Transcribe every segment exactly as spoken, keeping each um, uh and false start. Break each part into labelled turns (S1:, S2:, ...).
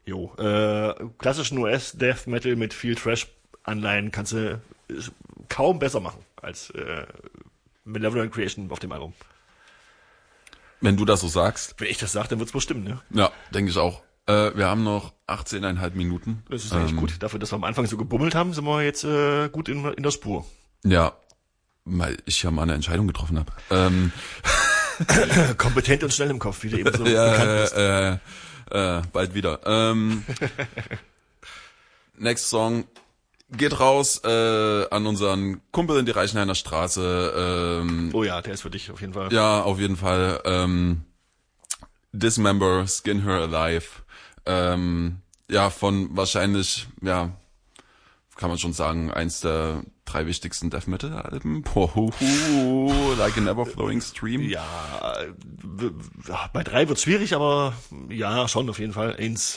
S1: Jo, äh, klassischen U S-Death Metal mit viel Trash-Anleihen kannst du kaum besser machen als äh, Malevolent Creation auf dem Album.
S2: Wenn du das so sagst.
S1: Wenn ich das sage, dann wird's wohl stimmen, ne?
S2: Ja, denke ich auch. Äh, wir haben noch achtzehn Komma fünf Minuten.
S1: Das ist eigentlich
S2: ähm,
S1: gut. Dafür, dass wir am Anfang so gebummelt haben, sind wir jetzt äh, gut in, in der Spur.
S2: Ja, weil ich ja mal eine Entscheidung getroffen habe. Ähm,
S1: Kompetent und schnell im Kopf, wie du eben so
S2: ja,
S1: bekannt bist.
S2: Äh, äh, bald wieder. Ähm, next Song geht raus äh, an unseren Kumpel in die Reichenhainer Straße. Ähm,
S1: Oh ja, der ist für dich auf jeden Fall.
S2: Ja, auf jeden Fall. Ähm, Dismember, Skin Her Alive. Ähm, ja, von wahrscheinlich, ja, kann man schon sagen, eins der drei wichtigsten Death Metal Alben. Like an Ever Flowing Stream.
S1: Ja, w- w- bei drei wird's schwierig, aber ja, schon auf jeden Fall. Eins,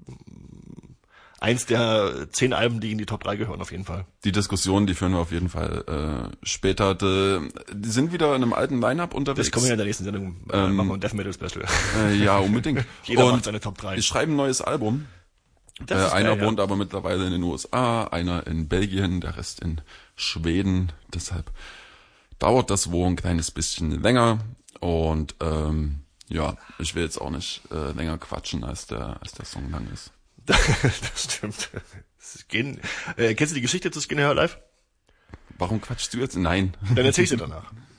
S1: eins der zehn Alben, die in die Top drei gehören, auf jeden Fall.
S2: Die Diskussion, die führen wir auf jeden Fall äh, später. Die, die sind wieder in einem alten Line-Up unterwegs.
S1: Das kommen wir ja in der nächsten Sendung. Äh,
S2: Ähm,
S1: machen wir ein Death Metal Special.
S2: Äh, ja, unbedingt.
S1: Jeder
S2: Und
S1: macht seine Top drei.
S2: die schreiben ein neues Album.
S1: Das
S2: Äh,
S1: ist
S2: einer
S1: geil,
S2: wohnt
S1: ja.
S2: aber mittlerweile in den U S A, einer in Belgien, der Rest in Schweden. Deshalb dauert das wohl ein kleines bisschen länger. Und ähm, ja, ich will jetzt auch nicht äh, länger quatschen, als der als der Song lang ist.
S1: Das stimmt. Skin, äh, kennst du die Geschichte zu Skin Her Alive?
S2: Warum quatschst du jetzt? Nein.
S1: Dann erzähl ich dir danach.